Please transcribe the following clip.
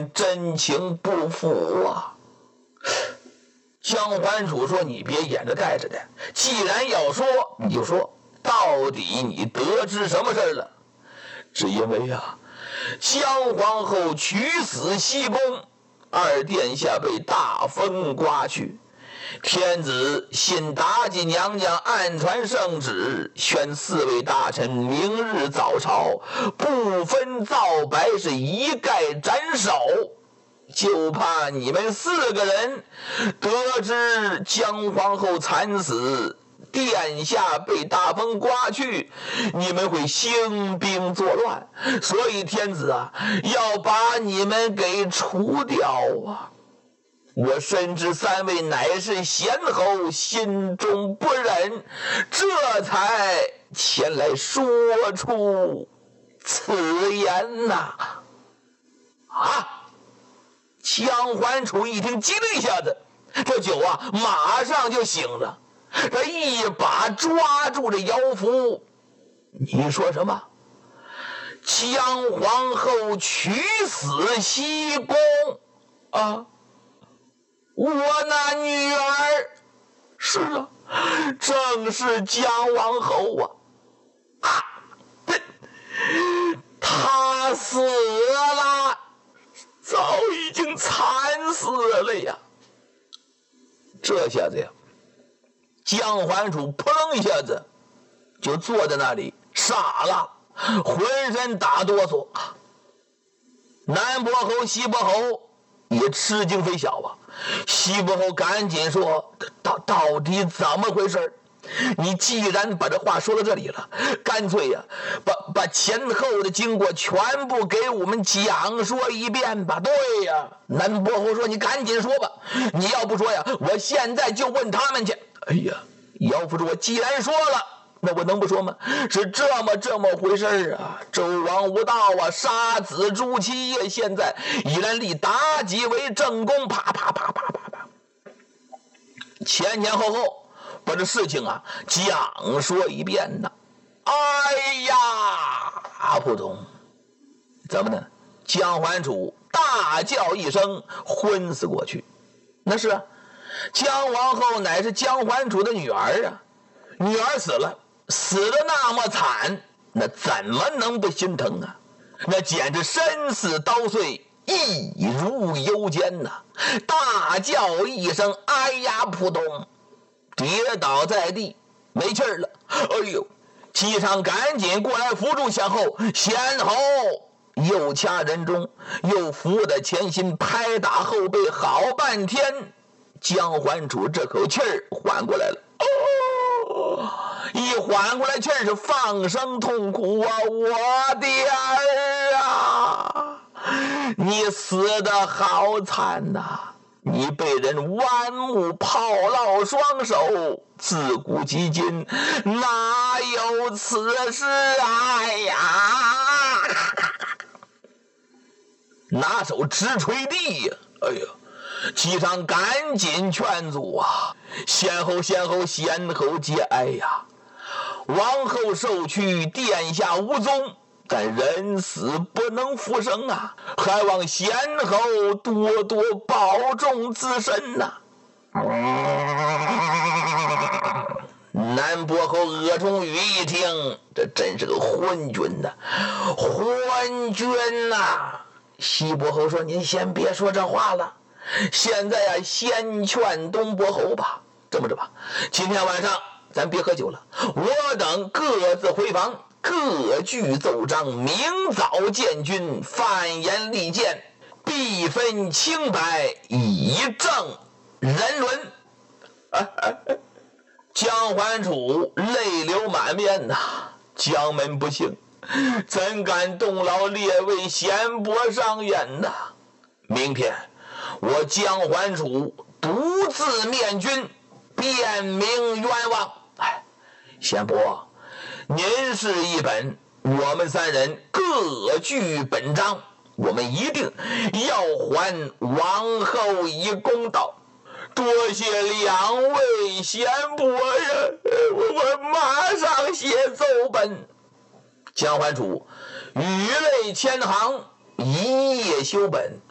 真情不负啊。姜桓楚说：“你别掩着盖着的，既然要说，你就说，到底你得知什么事了？”只因为姜皇后取死西宫，二殿下被大风刮去，天子信妲己娘娘暗传圣旨，宣4位大臣明日早朝，不分皂白，是一概斩首。就怕你们4个人得知姜皇后惨死，殿下被大风刮去，你们会兴兵作乱，所以天子要把你们给除掉啊！我深知3位乃是贤侯，心中不忍，这才前来说出此言呐。姜桓楚一听，急了一下子，这酒马上就醒了，他一把抓住这姚福。你说什么？姜皇后取死西宫我那女儿是正是姜皇后她死了，早已经惨死了呀！这下子姜桓楚扑棱一下子就坐在那里傻了，浑身打哆嗦。南伯侯、西伯侯也吃惊非小西伯侯赶紧说：“到底怎么回事？你既然把这话说到这里了，干脆把前后的经过全部给我们讲说一遍吧。”对南伯侯说：“你赶紧说吧，你要不说我现在就问他们去。”姚福说：“我既然说了，那我能不说吗？是这么回事周王无道杀子诛妻现在依然立妲己为正宫，啪啪啪啪啪啪，前后把这事情讲说一遍呢。扑通，怎么呢？姜桓楚大叫一声，昏死过去。那是姜皇后乃是姜桓楚的女儿女儿死了那么惨，那怎么能不心疼那简直生死刀碎，一如幽监大叫一声，扑通，跌倒在地，没气儿了。姬昌赶紧过来扶住先后，先后又掐人中，又扶在前心，拍打后背，好半天，姜桓楚这口气儿缓过来了。一缓过来气儿，是放声痛哭我的儿你死得好惨你被人剜目炮烙双手，自古及今哪有此事拿手直捶地姬昌赶紧劝阻先后节哀王后受屈，殿下无踪，但人死不能复生还望先后多多保重自身南伯侯鄂中宇一听，这真是个昏君西伯侯说：“您先别说这话了，现在先劝东伯侯吧。这么着吧，今天晚上咱别喝酒了，我等各自回房，各具奏章，明早见君，犯言利剑，必分清白，以正人伦。”姜桓楚泪流满面姜门不幸，怎敢动劳列位贤伯上言明天我姜桓楚独自面君，辩明冤枉。贤伯，您是一本，我们3人各具本章，我们一定要还王后一公道。多谢2位贤伯我马上写奏本。姜桓楚语泪千行，一夜修本。